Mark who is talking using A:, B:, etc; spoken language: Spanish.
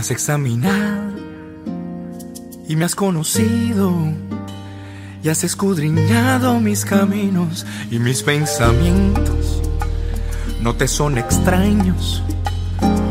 A: has examinado y me has conocido y has escudriñado mis caminos y mis pensamientos. No te son extraños,